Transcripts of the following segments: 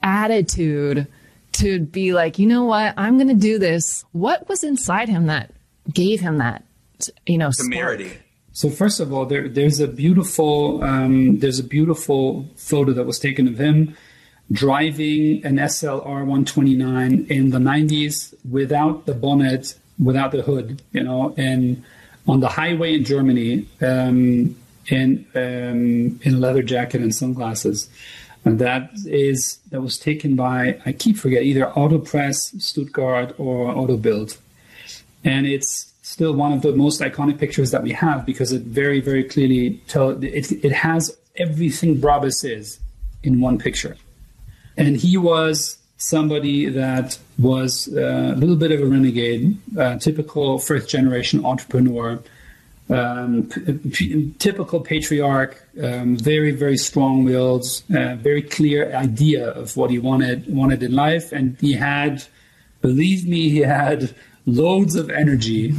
attitude to be like, you know what, I'm going to do this. What was inside him that gave him that, temerity? So first of all, there's a beautiful photo that was taken of him driving an SLR 129 in the 90s without the bonnet, without the hood, and on the highway in Germany, in a leather jacket and sunglasses. And that was taken by, I keep forgetting, either Autopress Stuttgart or Autobild. And it's still one of the most iconic pictures that we have because it very, very clearly it has everything Brabus is in one picture. And he was somebody that was a little bit of a renegade, typical first-generation entrepreneur, typical patriarch, very, very strong-willed, very clear idea of what he wanted in life. And he had, believe me, he had loads of energy,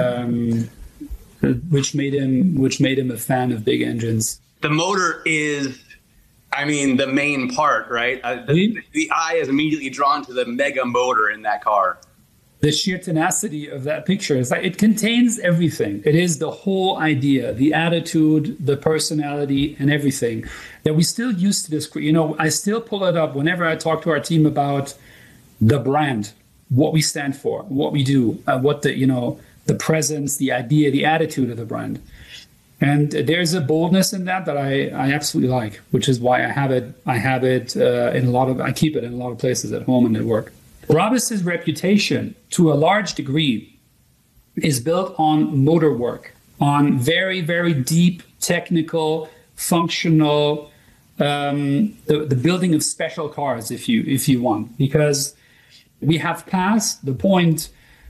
which made him a fan of big engines. The motor is, the main part, right? The eye is immediately drawn to the mega motor in that car. The sheer tenacity of that picture is like it contains everything. It is the whole idea, the attitude, the personality, and everything that we still use to this. I still pull it up whenever I talk to our team about the brand, what we stand for, what we do, what the presence, the idea, the attitude of the brand. And there's a boldness in that I absolutely like, which is why I have it I keep it in a lot of places at home and at work. Brabus's reputation, to a large degree, is built on motor work, on very, very deep, technical, functional, the building of special cars, if you want, because we have passed the point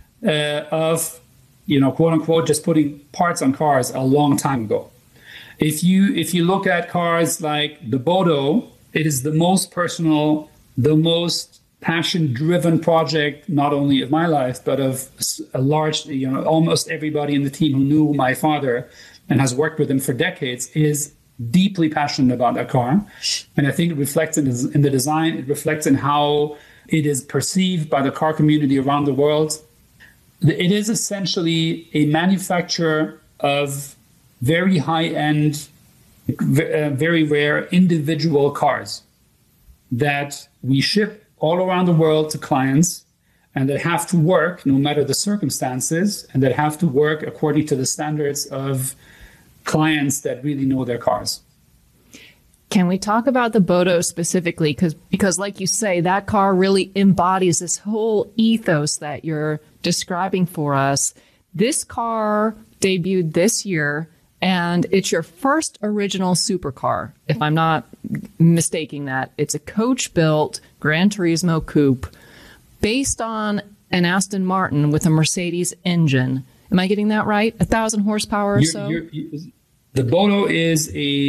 of, quote unquote, just putting parts on cars a long time ago. If you look at cars like the Bodo, it is the most personal, the most passion-driven project, not only of my life, but of a large, almost everybody in the team who knew my father and has worked with him for decades is deeply passionate about that car. And I think it reflects in the design. It reflects in how it is perceived by the car community around the world. It is essentially a manufacturer of very high-end, very rare individual cars that we ship all around the world to clients, and that have to work no matter the circumstances, and that have to work according to the standards of clients that really know their cars. Can we talk about the Bodo specifically? Because like you say, that car really embodies this whole ethos that you're describing for us. This car debuted this year, and it's your first original supercar, if I'm not mistaking that. It's a coach-built Gran Turismo coupe based on an Aston Martin with a Mercedes engine. Am I getting that right? 1,000 horsepower or so? The Bodo is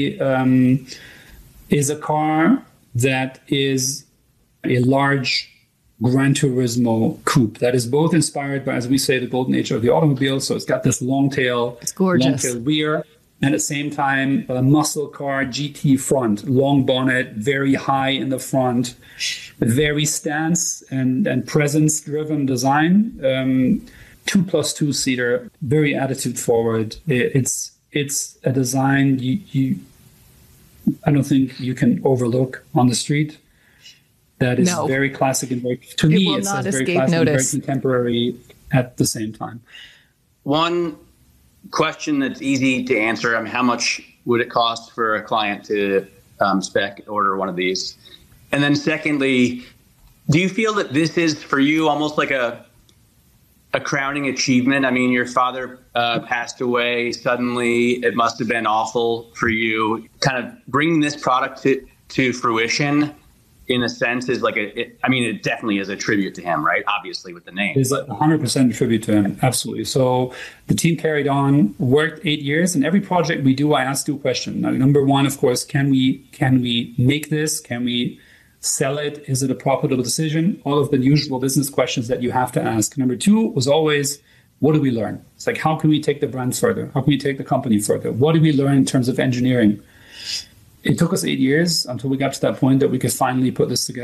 a car that is a large Gran Turismo coupe that is both inspired by, as we say, the golden age of the automobile. So it's got this long tail, it's gorgeous, long tail rear, and at the same time, a muscle car GT front, long bonnet, very high in the front, very stance and presence driven design. 2+2 seater, very attitude forward. It's a design I don't think you can overlook on the street. That is very classic and very, to me, it's very classic and very contemporary at the same time. One question that's easy to answer, how much would it cost for a client to order one of these? And then secondly, do you feel that this is for you almost like a crowning achievement? Your father passed away suddenly. It must have been awful for you. Kind of bringing this product to fruition, in a sense, is like it definitely is a tribute to him, right? Obviously, with the name. It's like 100% a tribute to him, absolutely. So the team carried on, worked 8 years, and every project we do, I ask two questions. Now, number one, of course, can we make this? Can we sell it? Is it a profitable decision? All of the usual business questions that you have to ask. Number two was always, what do we learn? It's like, how can we take the brand further? How can we take the company further? What do we learn in terms of engineering? It took us 8 years until we got to that point that we could finally put this together.